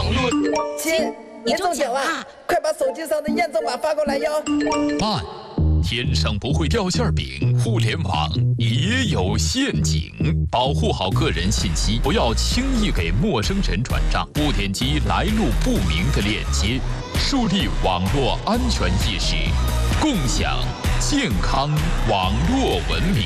网络。 亲，你中奖啦！快把手机上的验证码发过来哟。 慢，天上不会掉馅饼，互联网也有陷阱。保护好个人信息，不要轻易给陌生人转账，不点击来路不明的链接，树立网络安全意识，共享健康网络文明。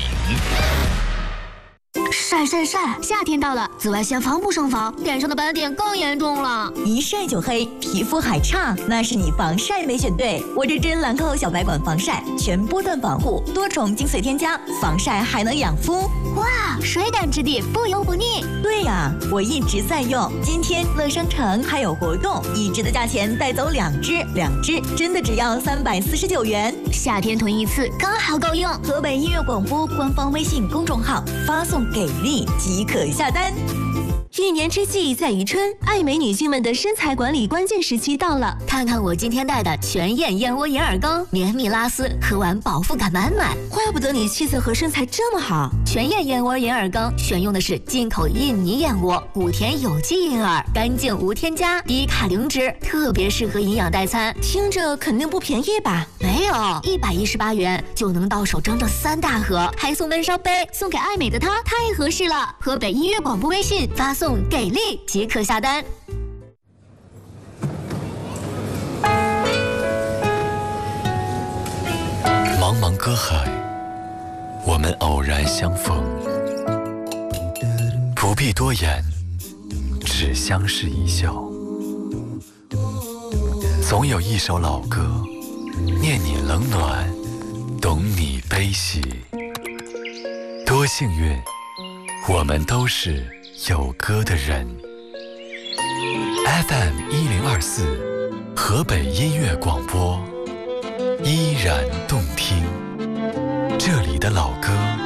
晒晒晒！夏天到了，紫外线防不胜防，脸上的斑点更严重了。 一晒就黑，皮肤还差，那是你防晒没选对。我这支兰蔻小白管防晒，全波段防护，多重精髓添加，防晒还能养肤。 哇，水感质地，不油不腻。 对呀，我一直在用。今天乐商城还有活动，一支的价钱带走2支，2支真的只要349元。 夏天囤一次刚好够用。 河北音乐广播官方微信公众号发送给力即可下单。 一年之计在于春，爱美女性们的身材管理关键时期到了。 看看我今天带的全燕燕窝眼耳膏，绵密拉丝，喝完饱腹感满满。 怪不得你气色和身材这么好。 全燕燕窝眼耳膏选用的是进口印尼燕窝，古田有机银耳，干净无添加，低卡零脂，特别适合营养代餐。 听着肯定不便宜吧？ 没有，118元就能到手整整3大盒，还送闷烧杯，送给爱美的她太合适了。河北音乐广播微信发送给力即可下单。 茫茫歌海，我们偶然相逢，不必多言，只相视一笑。总有一首老歌，念你冷暖，懂你悲喜。多幸运，我们都是有歌的人。FM1024，河北音乐广播，依然动听。这里的老歌